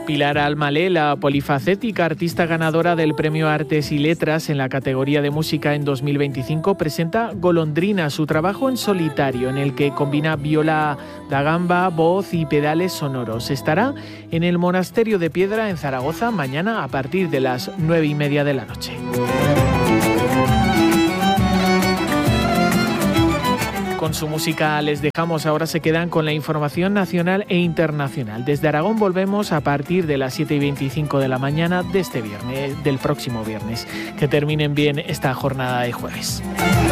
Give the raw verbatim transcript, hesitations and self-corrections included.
Pilar Almalé, la polifacética artista ganadora del Premio Artes y Letras en la categoría de música en dos mil veinticinco, presenta Golondrina, su trabajo en solitario, en el que combina viola da gamba, voz y pedales sonoros. Estará en el Monasterio de Piedra, en Zaragoza, mañana a partir de las nueve y media de la noche. Con su música les dejamos, ahora se quedan con la información nacional e internacional. Desde Aragón volvemos a partir de las siete y veinticinco de la mañana de este viernes, del próximo viernes. Que terminen bien esta jornada de jueves.